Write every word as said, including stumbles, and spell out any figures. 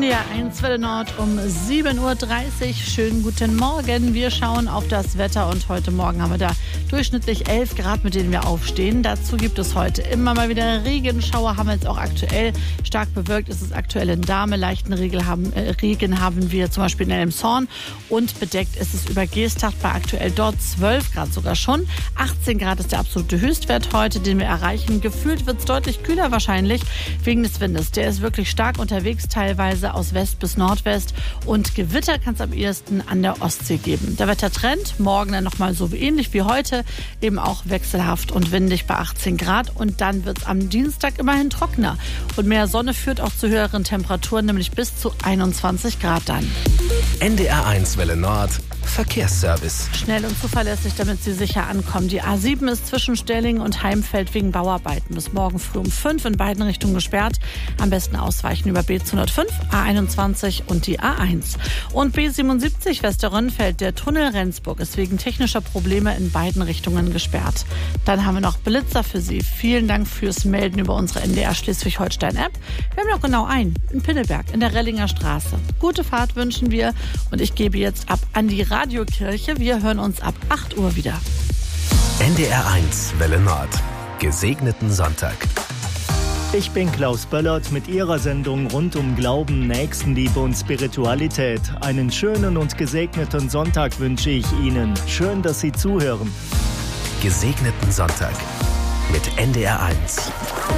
D R eins Welle Nord um sieben Uhr dreißig. Schönen guten Morgen. Wir schauen auf das Wetter und heute Morgen haben wir da durchschnittlich elf Grad, mit denen wir aufstehen. Dazu gibt es heute immer mal wieder Regenschauer, haben wir jetzt auch aktuell. Stark bewölkt ist es aktuell in Dahme. Leichten Regen haben, äh, Regen haben wir zum Beispiel in Elmshorn und bedeckt ist es über Geesthacht bei aktuell dort zwölf Grad sogar schon. achtzehn Grad ist der absolute Höchstwert heute, den wir erreichen. Gefühlt wird es deutlich kühler wahrscheinlich wegen des Windes. Der ist wirklich stark unterwegs, teilweise aus West bis Nordwest, und Gewitter kann es am ehesten an der Ostsee geben. Der Wettertrend morgen dann nochmal so ähnlich wie heute, eben auch wechselhaft und windig bei achtzehn Grad, und dann wird es am Dienstag immerhin trockener und mehr Sonne führt auch zu höheren Temperaturen, nämlich bis zu einundzwanzig Grad dann. N D R eins Welle Nord Verkehrsservice. Schnell und zuverlässig, damit Sie sicher ankommen. Die A sieben ist zwischen Stellingen und Heimfeld wegen Bauarbeiten bis morgen früh um fünf in beiden Richtungen gesperrt. Am besten ausweichen über B zweihundertfünf, A einundzwanzig und die A eins. Und B siebenundsiebzig Westerrönfeld, der Tunnel Rendsburg, ist wegen technischer Probleme in beiden Richtungen gesperrt. Dann haben wir noch Blitzer für Sie. Vielen Dank fürs Melden über unsere N D R Schleswig-Holstein-App. Wir haben noch genau einen in Pinneberg in der Rellinger Straße. Gute Fahrt wünschen wir und ich gebe jetzt ab an die Radiokirche. Wir hören uns ab acht Uhr wieder. N D R eins Welle Nord. Gesegneten Sonntag. Ich bin Klaus Böllert mit Ihrer Sendung rund um Glauben, Nächstenliebe und Spiritualität. Einen schönen und gesegneten Sonntag wünsche ich Ihnen. Schön, dass Sie zuhören. Gesegneten Sonntag mit N D R eins.